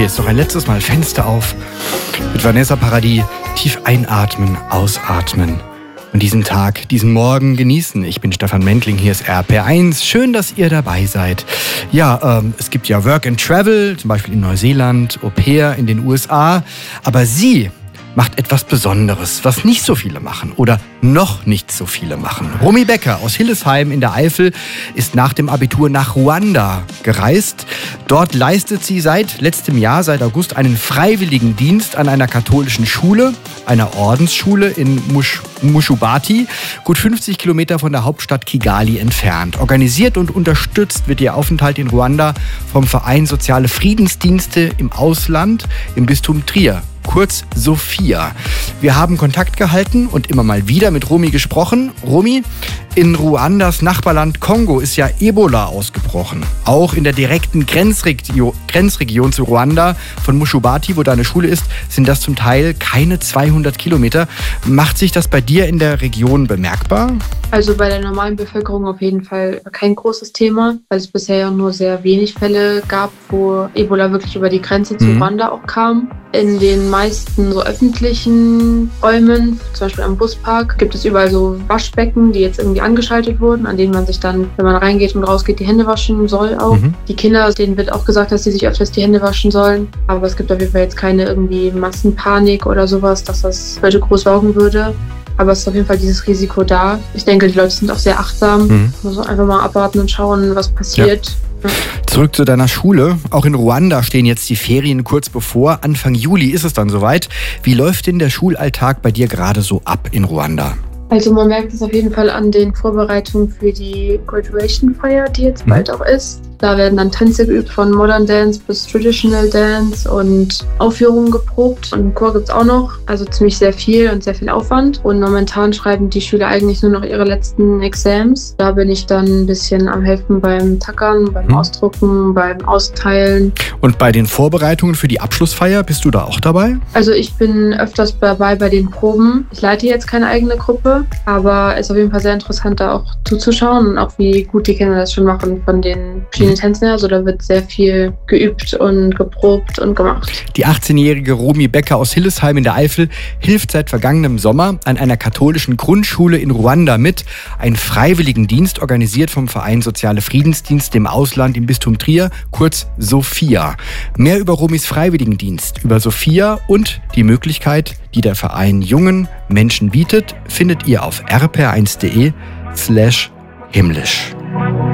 Okay, jetzt noch ein letztes Mal Fenster auf. Mit Vanessa Paradis tief einatmen, ausatmen. Und diesen Tag, diesen Morgen genießen. Ich bin Stefan Mentling, hier ist RPR1. Schön, dass ihr dabei seid. Ja, es gibt ja Work and Travel, zum Beispiel in Neuseeland, Au pair in den USA. Aber sie macht etwas Besonderes, was nicht so viele machen oder noch nicht so viele machen. Romy Becker aus Hillesheim in der Eifel ist nach dem Abitur nach Ruanda gereist. Dort leistet sie seit letztem Jahr, seit August, einen Freiwilligendienst an einer katholischen Schule, einer Ordensschule in Mushubati, gut 50 Kilometer von der Hauptstadt Kigali entfernt. Organisiert und unterstützt wird ihr Aufenthalt in Ruanda vom Verein Soziale Friedensdienste im Ausland im Bistum Trier. Kurz Sophia. Wir haben Kontakt gehalten und immer mal wieder mit Romy gesprochen. Romy, in Ruandas Nachbarland Kongo ist ja Ebola ausgebrochen. Auch in der direkten Grenzregion zu Ruanda von Mushubati, wo deine Schule ist, sind das zum Teil keine 200 Kilometer. Macht sich das bei dir in der Region bemerkbar? Also bei der normalen Bevölkerung auf jeden Fall kein großes Thema, weil es bisher ja nur sehr wenig Fälle gab, wo Ebola wirklich über die Grenze zu Ruanda auch kam. In den meisten so öffentlichen Räumen, zum Beispiel am Buspark, gibt es überall so Waschbecken, die jetzt irgendwie angeschaltet wurden, an denen man sich dann, wenn man reingeht und rausgeht, die Hände waschen soll auch. Die Kinder, denen wird auch gesagt, dass sie sich öfters die Hände waschen sollen. Aber es gibt auf jeden Fall jetzt keine irgendwie Massenpanik oder sowas, dass das Leute groß saugen würde. Aber es ist auf jeden Fall dieses Risiko da. Ich denke, die Leute sind auch sehr achtsam. Muss einfach mal abwarten und schauen, was passiert. Ja. Zurück zu deiner Schule. Auch in Ruanda stehen jetzt die Ferien kurz bevor. Anfang Juli ist es dann soweit. Wie läuft denn der Schulalltag bei dir gerade so ab in Ruanda? Also man merkt es auf jeden Fall an den Vorbereitungen für die Graduation-Feier, die jetzt bald auch ist. Da werden dann Tänze geübt, von Modern Dance bis Traditional Dance und Aufführungen geprobt. Und im Chor gibt es auch noch, also ziemlich sehr viel und sehr viel Aufwand. Und momentan schreiben die Schüler eigentlich nur noch ihre letzten Exams. Da bin ich dann ein bisschen am Helfen beim Tackern, beim Ausdrucken, beim Austeilen. Und bei den Vorbereitungen für die Abschlussfeier, bist du da auch dabei? Also ich bin öfters dabei bei den Proben. Ich leite jetzt keine eigene Gruppe, aber es ist auf jeden Fall sehr interessant, da auch zuzuschauen und auch wie gut die Kinder das schon machen von den verschiedenen Tänzen. Also da wird sehr viel geübt und geprobt und gemacht. Die 18-jährige Romy Becker aus Hillesheim in der Eifel hilft seit vergangenem Sommer an einer katholischen Grundschule in Ruanda mit. Ein Freiwilligendienst, organisiert vom Verein Soziale Friedensdienste im Ausland im Bistum Trier, kurz Sophia. Mehr über Romys Freiwilligendienst, über Sophia und die Möglichkeit, die der Verein jungen Menschen bietet, findet ihr auf rpr1.de/himmlisch.